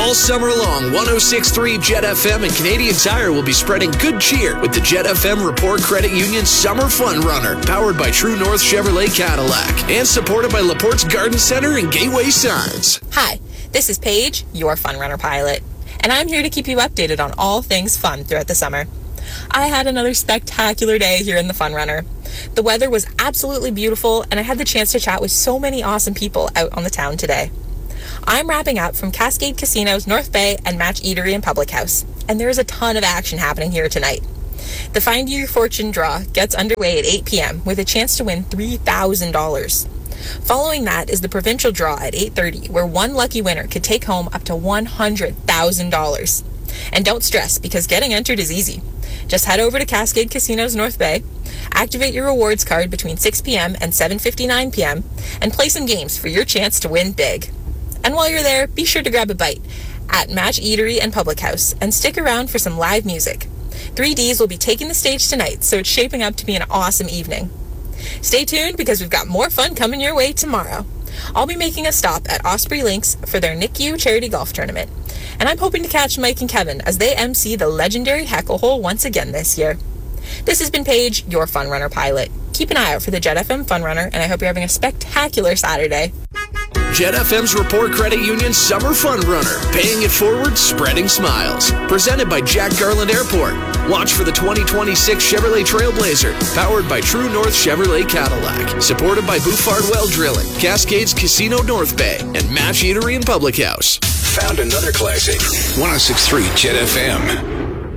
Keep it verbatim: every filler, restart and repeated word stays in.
All summer long, one oh six point three Jet F M and Canadian Tire will be spreading good cheer with the Jet F M Report Credit Union Summer Fun Runner, powered by True North Chevrolet Cadillac, and supported by LaPorte's Garden Center and Gateway Signs. Hi, this is Paige, your Fun Runner pilot, and I'm here to keep you updated on all things fun throughout the summer. I had another spectacular day here in the Fun Runner. The weather was absolutely beautiful, and I had the chance to chat with so many awesome people out on the town today. I'm wrapping up from Cascade Casinos, North Bay, and Match Eatery and Public House, and there is a ton of action happening here tonight. The Find Your Fortune draw gets underway at eight p.m. with a chance to win three thousand dollars. Following that is the provincial draw at eight thirty, where one lucky winner could take home up to one hundred thousand dollars. And don't stress, because getting entered is easy. Just head over to Cascade Casinos North Bay, activate your rewards card between six p.m. and seven fifty-nine p.m., and play some games for your chance to win big. And while you're there, be sure to grab a bite at Match Eatery and Public House, and stick around for some live music. three Ds will be taking the stage tonight, so it's shaping up to be an awesome evening. Stay tuned, because we've got more fun coming your way tomorrow. I'll be making a stop at Osprey Links for their N I C U charity golf tournament, and I'm hoping to catch Mike and Kevin as they M C the legendary Heckle Hole once again this year. This has been Paige, your Fun Runner pilot. Keep an eye out for the Jet F M Fun Runner, and I hope you're having a spectacular Saturday. Jet F M's Report Credit Union Summer Fun Runner, paying it forward, spreading smiles. Presented by Jack Garland Airport. Watch for the twenty twenty-six Chevrolet Trailblazer, powered by True North Chevrolet Cadillac. Supported by Bouffard Well Drilling, Cascades Casino North Bay, and Match Eatery and Public House. Found another classic. one oh six point three Jet F M.